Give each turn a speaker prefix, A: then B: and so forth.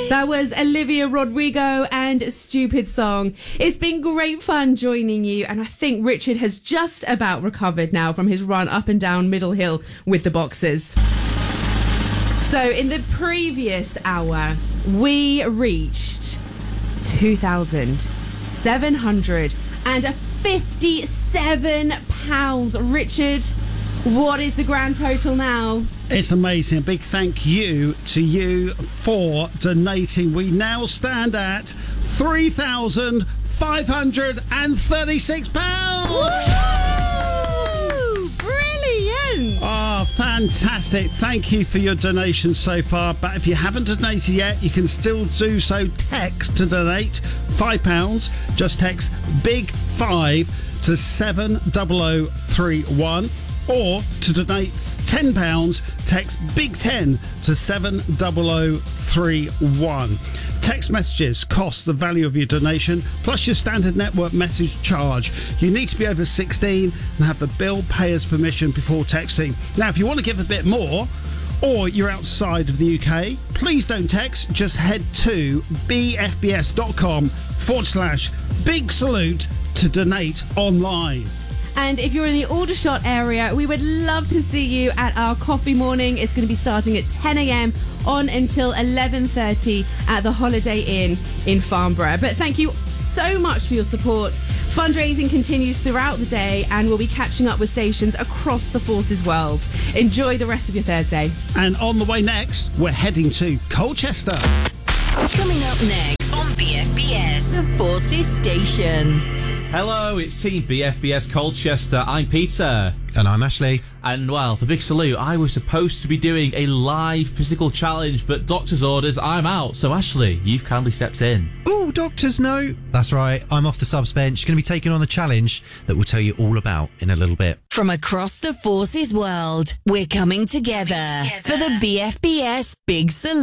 A: That was Olivia Rodrigo and Stupid Song. It's been great fun joining you, and I think Richard has just about recovered now from his run up and down Middle Hill with the boxers. So in the previous hour, we reached £2,757. Richard, what is the grand total now?
B: It's amazing. A big thank you to you for donating. We now stand at £3,536.
A: Woo! Brilliant!
B: Oh, fantastic. Thank you for your donation so far. But if you haven't donated yet, you can still do so. Text to donate £5. Just text Big 5 to 70031. Or to donate £10, text Big 10 to 70031. Text messages cost the value of your donation, plus your standard network message charge. You need to be over 16 and have the bill payer's permission before texting. Now, if you want to give a bit more, or you're outside of the UK, please don't text. Just head to bfbs.com/big salute to donate online.
A: And if you're in the Aldershot area, we would love to see you at our coffee morning. It's going to be starting at 10 a.m. on until 11:30 at the Holiday Inn in Farnborough. But thank you so much for your support. Fundraising continues throughout the day, and we'll be catching up with stations across the Forces world. Enjoy the rest of your Thursday.
B: And on the way next, we're heading to Colchester.
C: Coming up next on BFBS, the Forces station.
D: Hello, it's Team BFBS Colchester. I'm Peter.
E: And I'm Ashley.
D: And, well, for Big Salute, I was supposed to be doing a live physical challenge, but doctor's orders, I'm out. So, Ashley, you've kindly stepped in.
E: Ooh, doctor's note. That's right, I'm off the subs bench. Going to be taking on the challenge that we'll tell you all about in a little bit.
C: From across the Forces world, we're coming together for the BFBS Big Salute.